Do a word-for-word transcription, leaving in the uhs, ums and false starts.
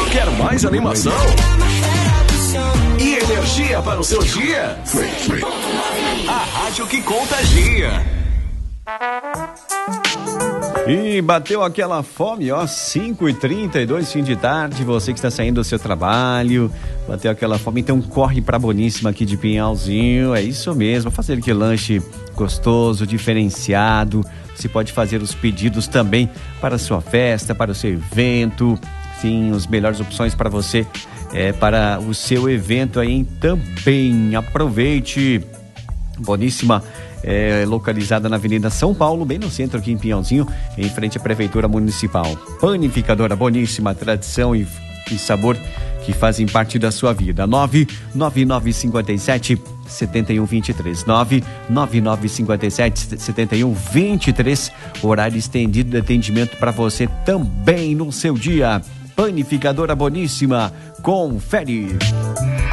Quer mais animação? E energia para o seu dia? A rádio que contagia. E bateu aquela fome, ó, cinco e trinta e dois, fim de tarde, você que está saindo do seu trabalho, bateu aquela fome, então corre pra Boníssima aqui de Pinhalzinho, é isso mesmo, fazer aquele lanche gostoso, diferenciado, você pode fazer os pedidos também para a sua festa, para o seu evento, sim, as melhores opções para você, é, para o seu evento aí também, aproveite. Boníssima é localizada na Avenida São Paulo, bem no centro aqui em Pinhalzinho, em frente à Prefeitura Municipal. Panificadora Boníssima, tradição e, e sabor que fazem parte da sua vida. nove nove nove cinco sete sete um dois três, nove nove nove cinco sete sete um dois três, horário estendido de atendimento para você também no seu dia. Panificadora Boníssima, confere.